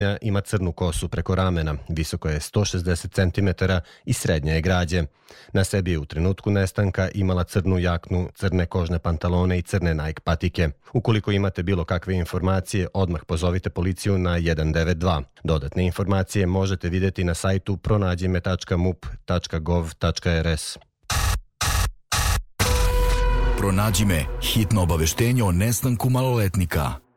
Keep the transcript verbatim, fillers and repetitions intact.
Ima crnu kosu preko ramena, visoko je sto šezdeset centimetara i srednje je građe. Na sebi je u trenutku nestanka imala crnu jaknu, crne kožne pantalone i crne Nike patike. Ukoliko imate bilo kakve informacije, odmah pozovite policiju na jedan devet dva. Dodatne informacije možete vidjeti na sajtu pronađime tačka mup tačka gov tačka er es. Pronađi me, hitno obaveštenje o nestanku maloletnika.